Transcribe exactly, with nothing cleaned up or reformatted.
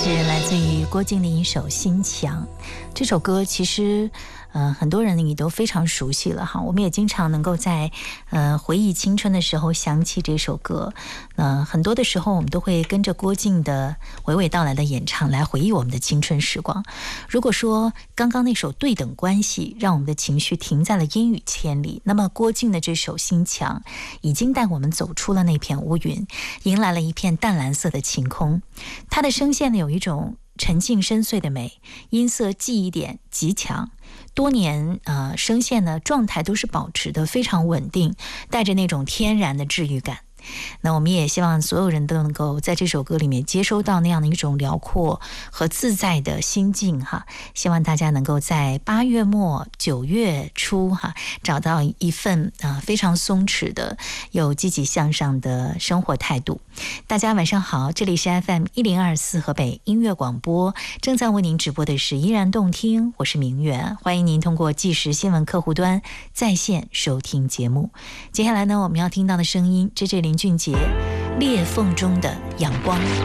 是来自于郭靖的一首《心墙》。这首歌其实呃，很多人也都非常熟悉了哈，我们也经常能够在呃回忆青春的时候想起这首歌。呃，很多的时候我们都会跟着郭靖的娓娓道来的演唱来回忆我们的青春时光。如果说刚刚那首《对等关系》让我们的情绪停在了烟雨千里，那么郭靖的这首《心墙》已经带我们走出了那片乌云，迎来了一片淡蓝色的晴空。他的声线呢有一种沉静深邃的美，音色记忆点极强，多年呃声线呢状态都是保持的非常稳定，带着那种天然的治愈感。那我们也希望所有人都能够在这首歌里面接收到那样的一种辽阔和自在的心境哈，希望大家能够在八月末九月初哈找到一份啊、呃、非常松弛的有积极向上的生活态度。大家晚上好，这里是 F M 一零二四河北音乐广播，正在为您直播的是依然动听，我是明媛，欢迎您通过即时新闻客户端在线收听节目。接下来呢，我们要听到的声音，这这林俊杰裂缝中的阳光。